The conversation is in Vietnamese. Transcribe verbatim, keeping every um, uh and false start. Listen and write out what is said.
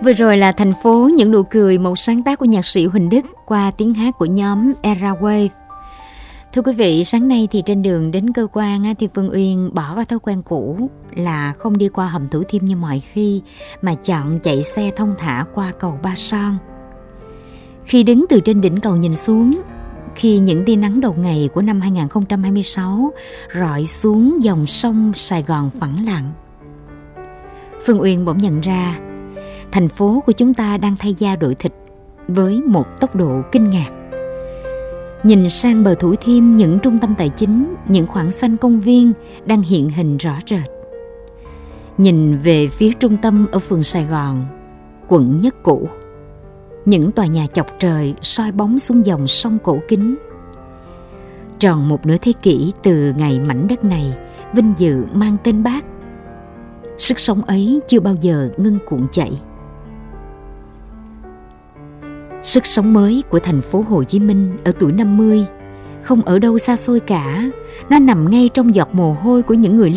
Vừa rồi là Thành phố những nụ cười, một sáng tác của nhạc sĩ Huỳnh Đức qua tiếng hát của nhóm Era Wave. Thưa quý vị, sáng nay thì trên đường đến cơ quan thì Phương Uyên bỏ qua thói quen cũ là không đi qua hầm Thủ Thiêm như mọi khi, mà chọn chạy xe thông thả qua cầu Ba Son. Khi đứng từ trên đỉnh cầu nhìn xuống, khi những tia nắng đầu ngày của năm hai không hai sáu rọi xuống dòng sông Sài Gòn phẳng lặng, Phương Uyên bỗng nhận ra thành phố của chúng ta đang thay da đổi thịt với một tốc độ kinh ngạc. Nhìn sang bờ Thủ Thiêm, những trung tâm tài chính, những khoảng xanh công viên đang hiện hình rõ rệt. Nhìn về phía trung tâm ở phường Sài Gòn, quận Nhất cũ, những tòa nhà chọc trời soi bóng xuống dòng sông cổ kính. Tròn một nửa thế kỷ từ ngày mảnh đất này vinh dự mang tên Bác, sức sống ấy chưa bao giờ ngưng cuộn chảy. Sức sống mới của thành phố Hồ Chí Minh ở tuổi năm mươi không ở đâu xa xôi cả, nó nằm ngay trong giọt mồ hôi của những người